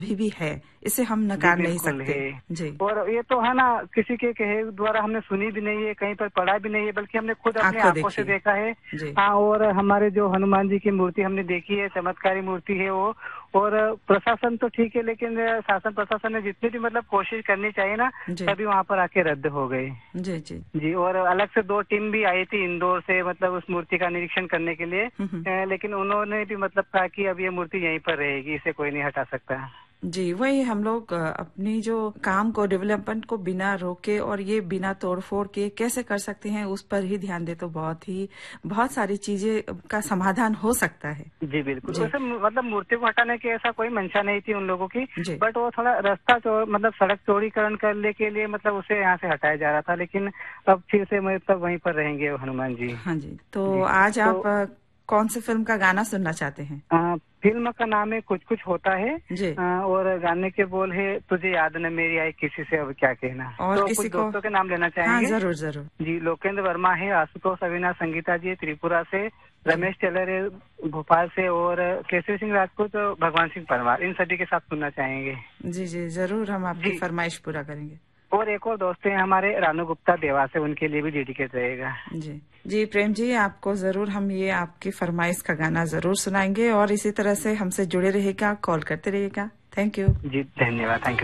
भी है, इसे हम नकार नहीं सकते जी। और ये तो है ना, किसी के कहे द्वारा हमने सुनी भी नहीं है, कहीं पर पढ़ा भी नहीं है, बल्कि हमने खुद अपनी आंखों से देखा है। हाँ, और हमारे जो हनुमान जी की मूर्ति हमने देखी है, चमत्कारी मूर्ति है वो। और प्रशासन तो ठीक है, लेकिन शासन प्रशासन ने जितनी भी मतलब कोशिश करनी चाहिए ना, तभी वहाँ पर आके रद्द हो गए। जी जी जी। और अलग से 2 टीम भी आई थी इंदौर से, मतलब उस मूर्ति का निरीक्षण करने के लिए, लेकिन उन्होंने भी मतलब कहा कि अब ये मूर्ति यहीं पर रहेगी, इसे कोई नहीं हटा सकता। जी, वही हम लोग अपनी जो काम को, डेवलपमेंट को बिना रोके और ये बिना तोड़फोड़ के कैसे कर सकते हैं, उस पर ही ध्यान दे तो बहुत सारी चीजें का समाधान हो सकता है। जी बिल्कुल। वैसे मतलब मूर्ति को हटाने की ऐसा कोई मंशा नहीं थी उन लोगों की, बट वो थोड़ा रास्ता मतलब सड़क चौड़ीकरण करने के लिए मतलब उसे यहाँ से हटाया जा रहा था, लेकिन अब फिर से मतलब वहीं पर रहेंगे हनुमान जी। हाँ जी। तो आज आप कौन सी फिल्म का गाना सुनना चाहते हैं? फिल्म का नाम है कुछ कुछ होता है जी। और गाने के बोल है तुझे याद न मेरी आई किसी से अब क्या कहना। और तो किसी कुछ दोस्तों के नाम लेना चाहेंगे? हाँ, जरूर जरूर जी। लोकेंद्र वर्मा है, आशुतोष अविनाश संगीता जी त्रिपुरा से, रमेश टेलर है भोपाल से, और केसरी सिंह राजपूत, भगवान सिंह परमार, इन सभी के साथ सुनना चाहेंगे। जी जी जरूर, हम आपकी फरमाइश पूरा करेंगे। और एक और दोस्त हैं हमारे रानू गुप्ता देवा से, उनके लिए भी डेडिकेट रहेगा। जी जी प्रेम जी, आपको जरूर हम ये आपकी फरमाइश का गाना जरूर सुनाएंगे, और इसी तरह से हमसे जुड़े रहेगा, कॉल करते रहिएगा। Thank you. जी धन्यवाद। Thank you.